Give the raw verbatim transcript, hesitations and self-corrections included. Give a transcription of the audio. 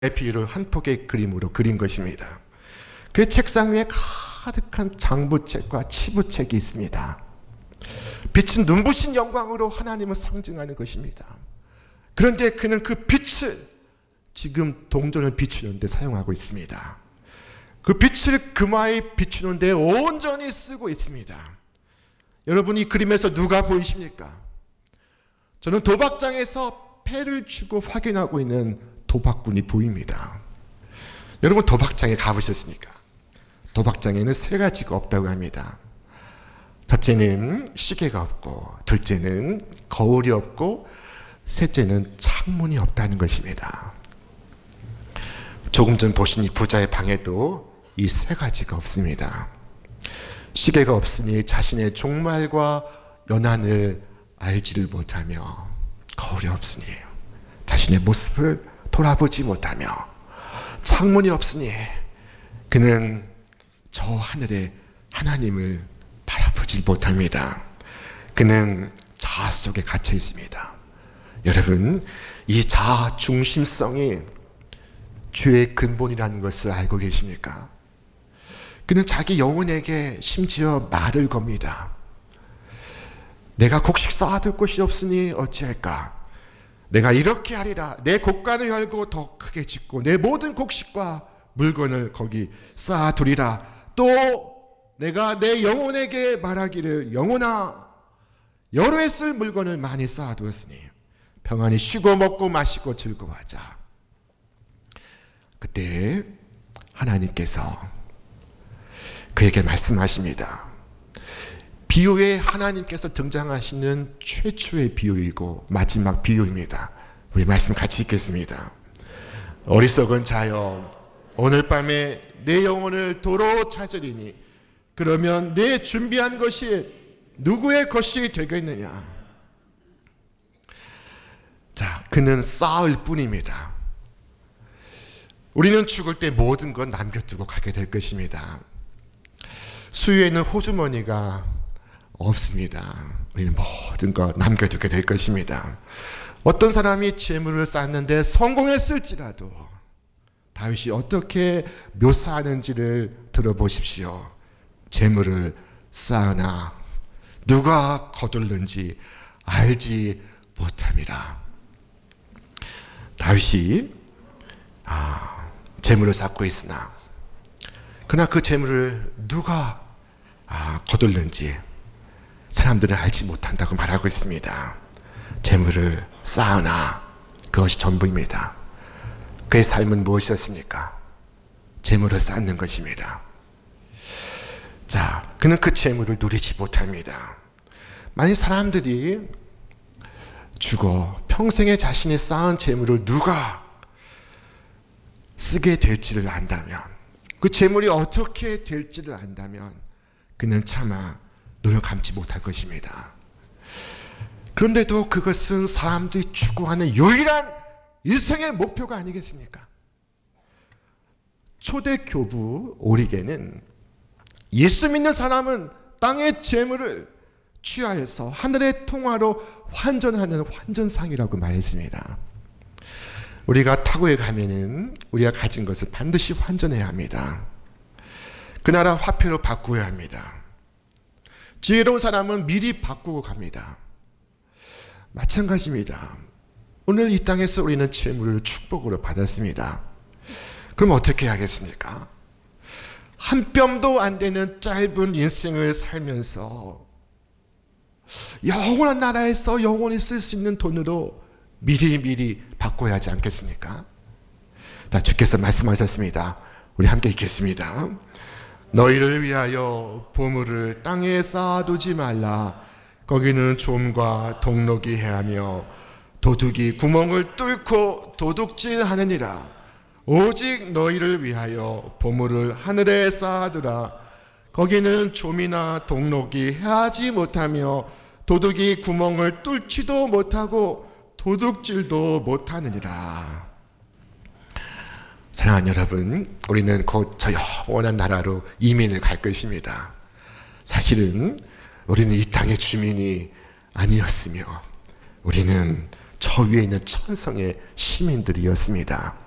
비유를 한 폭의 그림으로 그린 것입니다. 그 책상 위에 가득한 장부책과 치부책이 있습니다. 빛은 눈부신 영광으로 하나님을 상징하는 것입니다. 그런데 그는 그 빛을 지금 동전을 비추는 데 사용하고 있습니다. 그 빛을 금화에 비추는 데 온전히 쓰고 있습니다. 여러분, 이 그림에서 누가 보이십니까? 저는 도박장에서 패를 주고 확인하고 있는 도박꾼이 보입니다. 여러분, 도박장에 가보셨습니까? 도박장에는 세 가지가 없다고 합니다. 첫째는 시계가 없고, 둘째는 거울이 없고, 셋째는 창문이 없다는 것입니다. 조금 전 보신 이 부자의 방에도 이 세 가지가 없습니다. 시계가 없으니 자신의 종말과 연한을 알지를 못하며, 거울이 없으니 자신의 모습을 돌아보지 못하며, 창문이 없으니 그는 저 하늘의 하나님을 바라보지 못합니다. 그는 자아 속에 갇혀 있습니다. 여러분, 이 자아 중심성이 죄의 근본이라는 것을 알고 계십니까? 그는 자기 영혼에게 심지어 말을 겁니다. 내가 곡식 쌓아둘 곳이 없으니 어찌할까? 내가 이렇게 하리라. 내 곡간을 열고 더 크게 짓고 내 모든 곡식과 물건을 거기 쌓아두리라. 또 내가 내 영혼에게 말하기를, 영혼아, 여러 해 쓸 물건을 많이 쌓아두었으니 평안히 쉬고 먹고 마시고 즐거워하자. 그때 하나님께서 그에게 말씀하십니다. 비유에 하나님께서 등장하시는 최초의 비유이고 마지막 비유입니다. 우리 말씀 같이 읽겠습니다. 어리석은 자여, 오늘 밤에 내 영혼을 도로 찾으리니 그러면 내 준비한 것이 누구의 것이 되겠느냐? 자, 그는 쌓을 뿐입니다. 우리는 죽을 때 모든 건 남겨두고 가게 될 것입니다. 수유에는 호주머니가 없습니다. 우리는 모든 것 남겨두게 될 것입니다. 어떤 사람이 재물을 쌓는데 성공했을지라도 다윗이 어떻게 묘사하는지를 들어보십시오. 재물을 쌓으나 누가 거둘는지 알지 못함이라. 다윗이 아, 재물을 쌓고 있으나 그러나 그 재물을 누가 아, 거둘는지 사람들은 알지 못한다고 말하고 있습니다. 재물을 쌓으나 그것이 전부입니다. 그의 삶은 무엇이었습니까? 재물을 쌓는 것입니다. 자, 그는 그 재물을 누리지 못합니다. 만약 사람들이 죽어 평생에 자신이 쌓은 재물을 누가 쓰게 될지를 안다면, 그 재물이 어떻게 될지를 안다면 그는 차마 눈을 감지 못할 것입니다. 그런데도 그것은 사람들이 추구하는 유일한 일생의 목표가 아니겠습니까? 초대 교부 오리게는 예수 믿는 사람은 땅의 재물을 취하여서 하늘의 통화로 환전하는 환전상이라고 말했습니다. 우리가 타국에 가면은 우리가 가진 것을 반드시 환전해야 합니다. 그 나라 화폐로 바꾸어야 합니다. 지혜로운 사람은 미리 바꾸고 갑니다. 마찬가지입니다. 오늘 이 땅에서 우리는 재물을 축복으로 받았습니다. 그럼 어떻게 하겠습니까? 한 뼘도 안 되는 짧은 인생을 살면서 영원한 나라에서 영원히 쓸 수 있는 돈으로 미리미리 바꿔야 하지 않겠습니까? 자, 주께서 말씀하셨습니다. 우리 함께 읽겠습니다. 너희를 위하여 보물을 땅에 쌓아두지 말라. 거기는 좀과 동록이 해하며 도둑이 구멍을 뚫고 도둑질하느니라. 오직 너희를 위하여 보물을 하늘에 쌓아두라. 거기는 좀이나 동록이 해하지 못하며 도둑이 구멍을 뚫지도 못하고 도둑질도 못하느니라. 사랑하는 여러분, 우리는 곧 저 영원한 나라로 이민을 갈 것입니다. 사실은 우리는 이 땅의 주민이 아니었으며 우리는 저 위에 있는 천성의 시민들이었습니다.